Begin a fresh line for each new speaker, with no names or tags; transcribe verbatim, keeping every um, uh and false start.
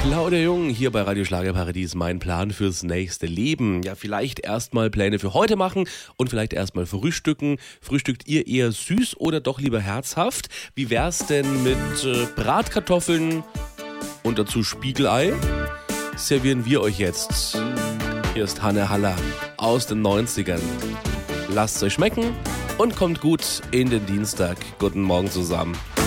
Claudia Jung hier bei Radio Schlagerparadies, mein Plan fürs nächste Leben. Ja, vielleicht erstmal Pläne für heute machen und vielleicht erstmal frühstücken. Frühstückt ihr eher süß oder doch lieber herzhaft? Wie wär's denn mit äh, Bratkartoffeln und dazu Spiegelei? Servieren wir euch jetzt. Hier ist Hanne Haller aus den neunzigern. Lasst's euch schmecken und kommt gut in den Dienstag. Guten Morgen zusammen.